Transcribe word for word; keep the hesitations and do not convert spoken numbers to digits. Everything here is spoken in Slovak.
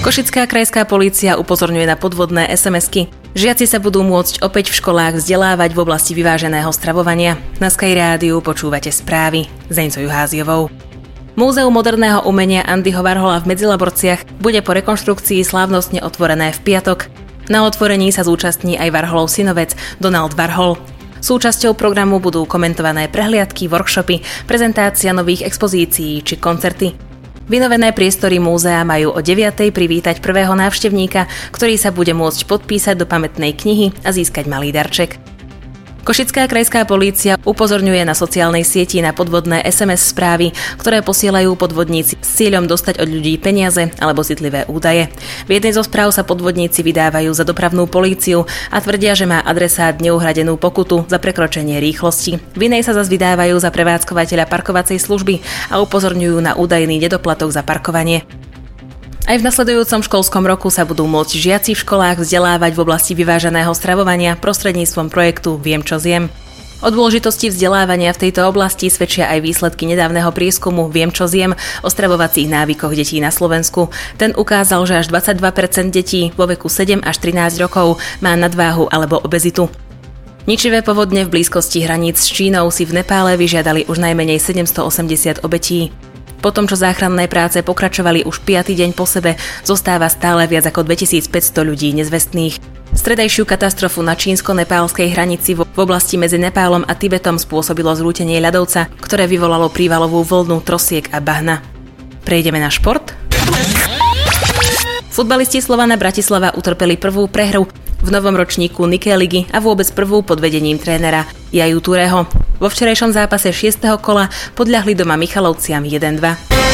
Košická krajská polícia upozorňuje na podvodné es em esky. Žiaci sa budú môcť opäť v školách vzdelávať v oblasti vyváženého stravovania. Na Sky rádiu počúvate správy s Zeňcou Juháziovou. Múzeum moderného umenia Andyho Warhola v Medzilaborciach bude po rekonštrukcii slávnostne otvorené v piatok. Na otvorení sa zúčastní aj Warholov synovec Donald Warhol. Súčasťou programu budú komentované prehliadky, workshopy, prezentácia nových expozícií či koncerty. Vynovené priestory múzea majú o deviatej privítať prvého návštevníka, ktorý sa bude môcť podpísať do pamätnej knihy a získať malý darček. Košická krajská polícia upozorňuje na sociálnej sieti na podvodné es em es správy, ktoré posielajú podvodníci s cieľom dostať od ľudí peniaze alebo citlivé údaje. V jednej zo správ sa podvodníci vydávajú za dopravnú políciu a tvrdia, že má adresát neuhradenú pokutu za prekročenie rýchlosti. V inej sa zas vydávajú za prevádzkovateľa parkovacej služby a upozorňujú na údajný nedoplatok za parkovanie. Aj v nasledujúcom školskom roku sa budú môcť žiaci v školách vzdelávať v oblasti vyváženého stravovania prostredníctvom projektu Viem, čo zjem. O dôležitosti vzdelávania v tejto oblasti svedčia aj výsledky nedávneho prieskumu Viem, čo zjem o stravovacích návykoch detí na Slovensku. Ten ukázal, že až dvadsaťdva percent detí vo veku sedem až trinásť rokov má nadváhu alebo obezitu. Ničivé povodne v blízkosti hraníc s Čínou si v Nepále vyžiadali už najmenej sedemstoosemdesiat obetí. Po tom, čo záchranné práce pokračovali už piaty deň po sebe, zostáva stále viac ako dvetisícpäťsto ľudí nezvestných. Stredajšiu katastrofu na čínsko-nepálskej hranici v oblasti medzi Nepálom a Tibetom spôsobilo zrútenie ľadovca, ktoré vyvolalo prívalovú vlnu trosiek a bahna. Prejdeme na šport. Futbalisti Slovana Bratislava utrpeli prvú prehru v novom ročníku Nike ligy a vôbec prvú pod vedením trénera Jaju Tureho. Vo včerajšom zápase šiesteho kola podľahli doma Michalovciam jeden dva.